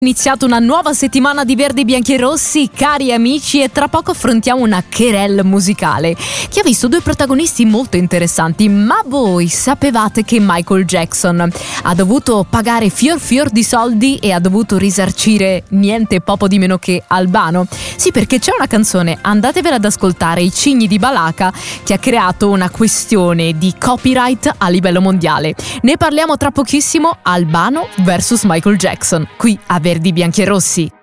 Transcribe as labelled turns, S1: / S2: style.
S1: Iniziato una nuova settimana di Verdi Bianchi e Rossi, cari amici, e tra poco affrontiamo una querelle musicale che ha visto due protagonisti molto interessanti. Ma voi sapevate che Michael Jackson ha dovuto pagare fior di soldi e ha dovuto risarcire niente poco di meno che Albano? Sì, perché c'è una canzone, andatevela ad ascoltare, I Cigni di Balaca, che ha creato una questione di copyright a livello mondiale. Ne parliamo tra pochissimo. Albano vs Michael Jackson, qui a Verdi Bianchi e Rossi.